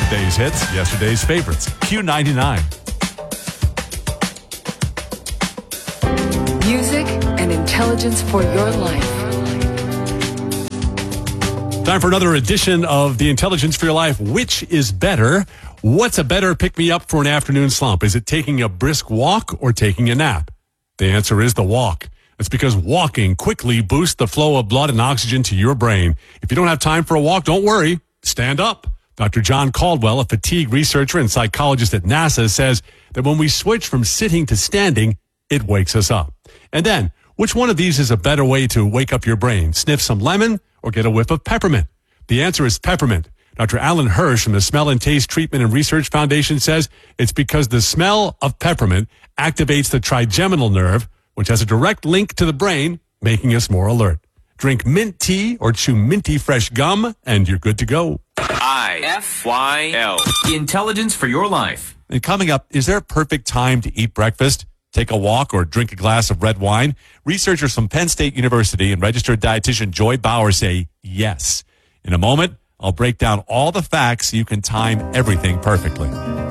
Today's hits, yesterday's favorites. Q99. Music and intelligence for your life. Time for another edition of the Intelligence for Your Life. Which is better? What's a better pick-me-up for an afternoon slump? Is it taking a brisk walk or taking a nap? The answer is the walk. It's because walking quickly boosts the flow of blood and oxygen to your brain. If you don't have time for a walk, don't worry. Stand up. Dr. John Caldwell, a fatigue researcher and psychologist at NASA, says that when we switch from sitting to standing, it wakes us up. And then, which one of these is a better way to wake up your brain? Sniff some lemon or get a whiff of peppermint? The answer is peppermint. Dr. Alan Hirsch from the Smell and Taste Treatment and Research Foundation says it's because the smell of peppermint activates the trigeminal nerve, which has a direct link to the brain, making us more alert. Drink mint tea or chew minty fresh gum, and you're good to go. IFYL. Intelligence for your life. And coming up, is there a perfect time to eat breakfast? Take a walk or drink a glass of red wine? Researchers from Penn State University and registered dietitian Joy Bauer say yes. In a moment, I'll break down all the facts so you can time everything perfectly.